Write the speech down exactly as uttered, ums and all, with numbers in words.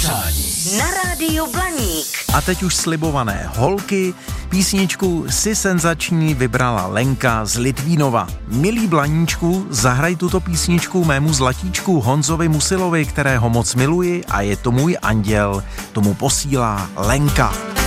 přání. Na rádiu Blaník. A teď už slibované holky. Písničku Si senzační vybrala Lenka z Litvínova. Milý Blaníčku, zahraj tuto písničku mému zlatíčku Honzovi Musilovi, kterého moc miluji a je to můj anděl. Tomu posílá Lenka.